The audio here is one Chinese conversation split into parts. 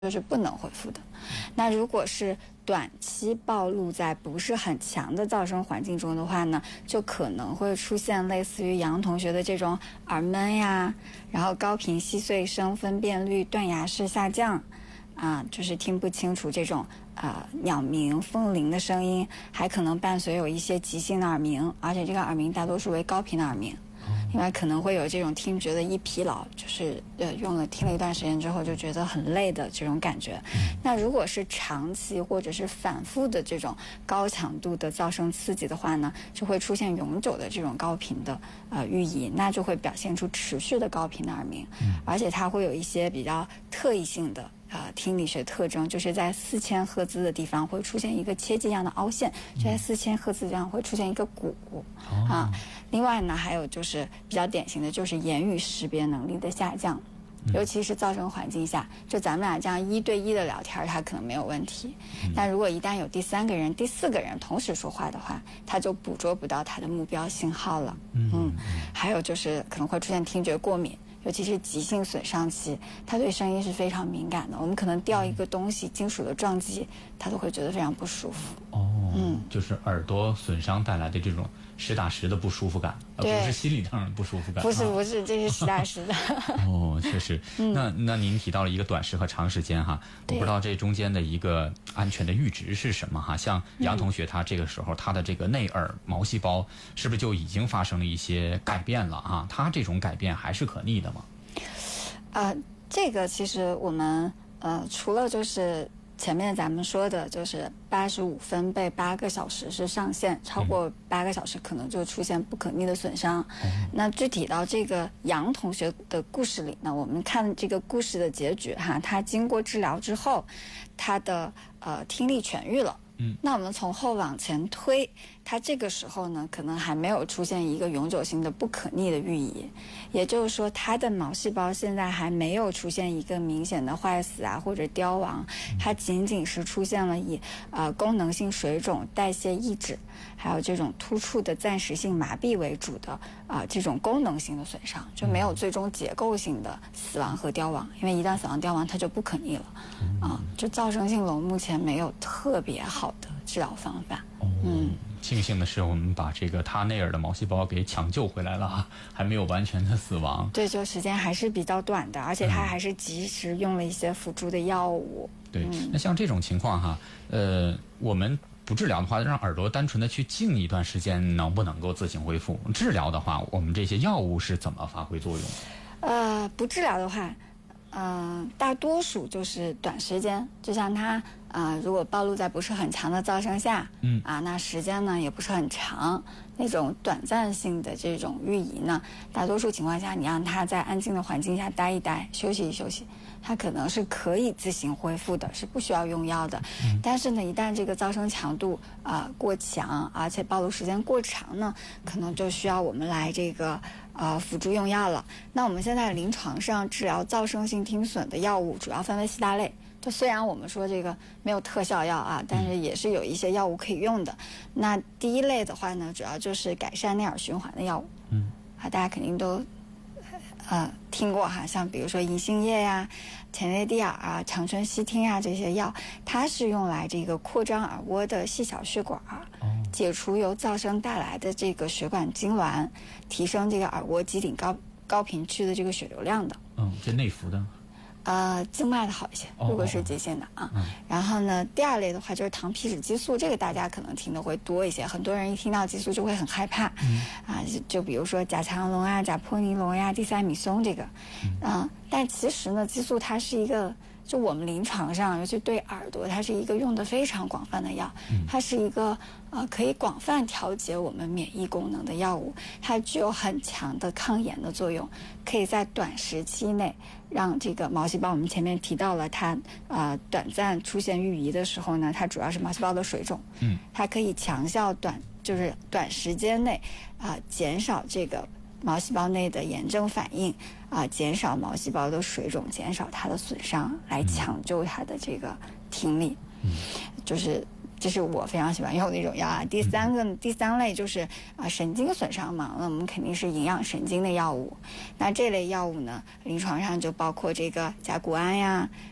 就是不能恢复的。那如果是短期暴露在不是很强的噪声环境中的话呢，就可能会出现类似于杨同学的这种耳闷呀，然后高频细碎声、分辨率断崖式下降，就是听不清楚这种鸟鸣、风铃的声音，还可能伴随有一些急性的耳鸣，而且这个耳鸣大多数为高频的耳鸣。另外可能会有这种听觉的易疲劳，就是听了一段时间之后就觉得很累的这种感觉。那如果是长期或者是反复的这种高强度的噪声刺激的话呢，就会出现永久的这种高频的寓意，那就会表现出持续的高频的耳鸣，而且它会有一些比较特异性的听力学特征，就是在4000赫兹的地方会出现一个切迹样的凹陷，就在4000赫兹上会出现一个鼓另外呢，还有就是比较典型的就是言语识别能力的下降，尤其是噪声环境下，就咱们俩这样1对1的聊天，它可能没有问题，但如果一旦有第3个人、第4个人同时说话的话，它就捕捉不到它的目标信号了。还有就是可能会出现听觉过敏。尤其是急性损伤期，他对声音是非常敏感的。我们可能掉一个东西，金属的撞击，他都会觉得非常不舒服。 就是耳朵损伤带来的这种实打实的不舒服感，而不是心理上的不舒服感。 不是，这是实打实的。 确实。那您提到了一个短时和长时间哈，我不知道这中间的一个安全的阈值是什么哈？像杨同学他这个时候他的这个内耳毛细胞是不是就已经发生了一些改变了啊？他这种改变还是可逆的吗？ 这个其实我们除了就是前面咱们说的，就是85分贝8个小时是上限，超过8个小时可能就出现不可逆的损伤。那具体到这个杨同学的故事里呢，我们看这个故事的结局哈，他经过治疗之后，他的听力痊愈了。那我们从后往前推，他这个时候呢，可能还没有出现一个永久性的不可逆的寓意，也就是说，他的毛细胞现在还没有出现一个明显的坏死或者凋亡，它仅仅是出现了以功能性水肿、代谢抑制，还有这种突出的暂时性麻痹为主的这种功能性的损伤，就没有最终结构性的死亡和凋亡，因为一旦死亡凋亡，它就不可逆了。就噪声性聋目前没有特别好的治疗方法。 庆幸的是，我们把这个他内耳的毛细胞给抢救回来了，还没有完全的死亡。 对，就时间还是比较短的，而且他还是及时用了一些辅助的药物。 对，那像这种情况哈，我们不治疗的话，让耳朵单纯的去静一段时间，能不能够自行恢复？治疗的话，我们这些药物是怎么发挥作用？ 不治疗的话，大多数就是短时间，就像他如果暴露在不是很强的噪声下，那时间呢也不是很长，那种短暂性的这种寓意呢，大多数情况下你让他在安静的环境下待一待，休息一休息，他可能是可以自行恢复的，是不需要用药的。但是呢，一旦这个噪声强度过强，而且暴露时间过长呢，可能就需要我们来这个辅助用药了。那我们现在临床上治疗噪声性听损的药物主要分为4大类。就虽然我们说这个没有特效药但是也是有一些药物可以用的。那第一类的话呢，主要就是改善内耳循环的药物。大家肯定都听过哈，像比如说银杏叶呀、前列地尔长春烯烃这些药，它是用来这个扩张耳蜗的细小血管，解除由噪声带来的这个血管痉挛，提升这个耳蜗基顶高频区的这个血流量的。 这内服的。 静脉的好一些，如果是急性的然后呢，第二类的话就是糖皮质激素，这个大家可能听的会多一些，很多人一听到激素就会很害怕就比如说甲强龙甲泼尼龙地塞米松这个但其实呢，激素它是一个，就我们临床上尤其对耳朵，它是一个用的非常广泛的药，它是一个可以广泛调节我们免疫功能的药物，它具有很强的抗炎的作用，可以在短时期内让这个毛细胞，我们前面提到了它短暂出现寓意的时候呢，它主要是毛细胞的水肿，它可以强效短时间内减少这个毛细胞内的炎症反应减少毛细胞的水肿，减少它的损伤，来抢救它的这个听力。这是我非常喜欢用的一种药第三类就是神经损伤嘛，那我们肯定是营养神经的药物。那这类药物呢，临床上就包括这个甲钴胺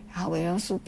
然后维生素